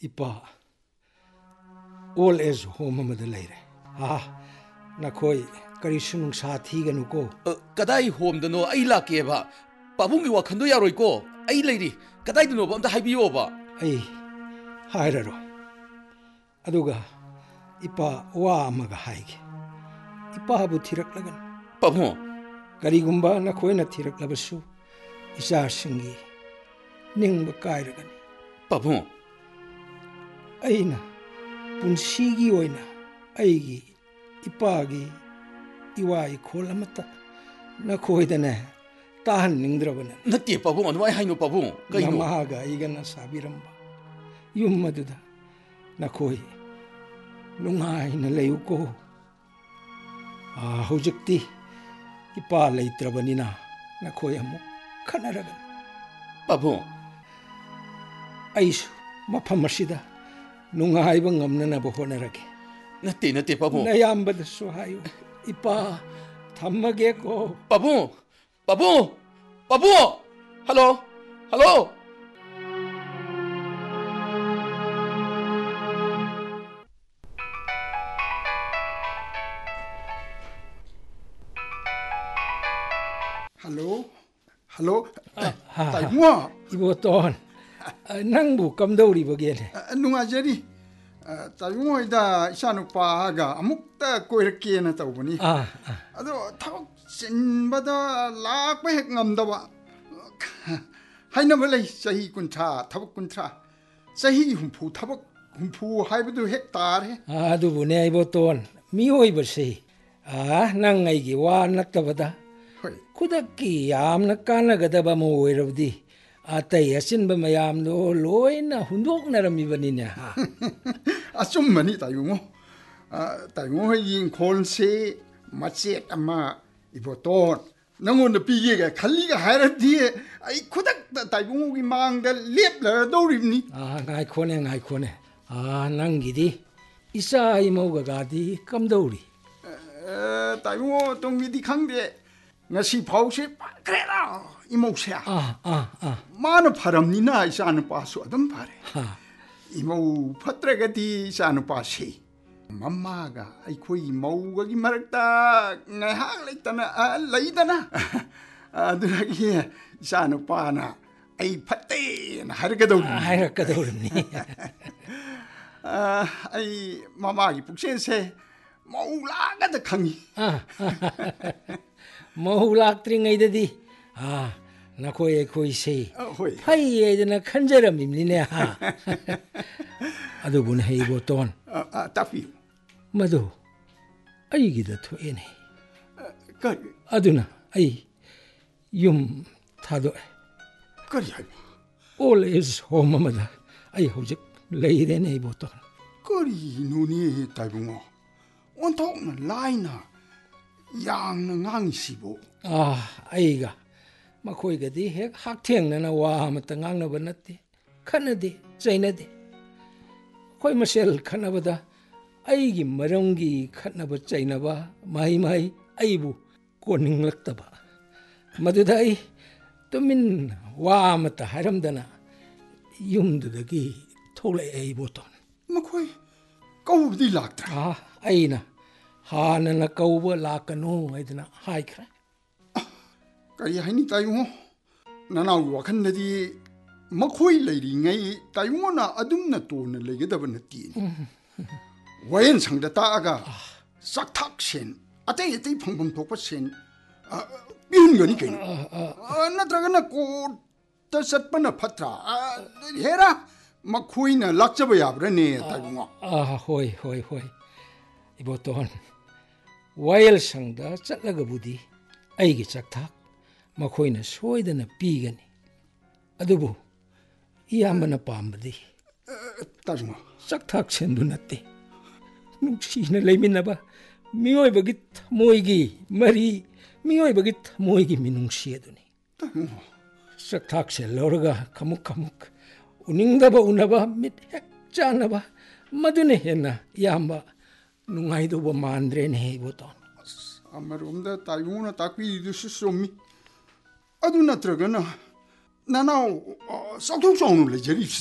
Ipa old age home amada leire nakoi kari sunung sa thiganu ko kadai home dano ai lake ba pabungi wakhando yaroi ko ai leiri kadai dano ba amta haibiyo ba ai hairaro aduga ipa wa amaga haige ipa bu thiraklagan pabu karigumba nakoi na thiraklabasu isa singi ningba kairagani pabu aina punsigi oina aigi ipagi iwai kholamata nakhoidane tahan ningdrabana natti pabu anwai haino pabu kaino maga igana sabiramba yum maduda nakhoi nungai na leyuko hojikti ipa leitrabanina nakhoi amu khanaraga pabu aisu mafamasida nungaiba ngamnanaba honarage natti pabu nayambadasu hayu ipa thammage ko pabu hello Taimwa iboton nangbu kamdawribagene nungajari Taimwa ida isanupa haga amukta koirakena tawbani ado thawak sinbada lakpa hek ngamdaba hainaba lei sahi kuntra thawak kuntra sahi humpu haibadu hek tare adubune iboton mihoibase nang aigi wa nattabada kudakki yamna kanagadaba mo oirabdi atai asinba mayamno loina hundoknaramibaninya asumani Taimwa yin khonse machet ama iboton nangon pige ga khaliga hairadi ai khudak Taimwa gi mangda lepla doribni ngai khone nangidi isa imauga gadi kamdauri Taimwa tongidi khangde ngasi phause krela imausia mana pharamnina isana pasu adam phare imau phatragati isana pasi mamaga aikhoi mauga gi marakta ngahak leidana aduragi isana pana ai phatte na hargadawni ai mamagi puksense maulaga da khangi mahulaktringaidadi nakoi se haiyedana khanjaramimnine adubun heiboton tapi madu aigida thoene kari aduna ai yum thado kari hai all is home amada ai hojik leirene heiboton kari nuni taibungo onthokna laina yang ngang sibo aiga makhoi hek hak thengna wa amata ngangnaba natte khanade chainade khoi masel khanabada aigi maramgi khatnaba chainaba mai aibu koninglактaba maduda ai tumin wa amata haramdana yumdudagi tholai ai boton makhoi kaubdi laktra aina hanana kauba lakano aidana haikra kari haini Taimwa nanau wakhandadi makhoi leiri ngai Taimwa na adumna tona legedaba nati wayen sangda taaga sakthak sen atei phangpham thokpa sen bihungani kain natragana ko ta satpana phatra hera makhoi na lakchaba yabrane Taimwa hoi iboton wayel sangda chatlagabudi aigi chakthak makhoi na soidana pigani adubu iyambana pambadi Taimwa chakthak sendu natte nuksina leiminaba miyoibagi moigi mari miyoibagi moigi minungsi aduni chakthak se lorga kamuk uningdaba unaba mit hek chanaba madune hena yamba nungaidoba mandrene boton amarumda Taimwa takpi dusu somi adu natragana nanau sakthok song le jeri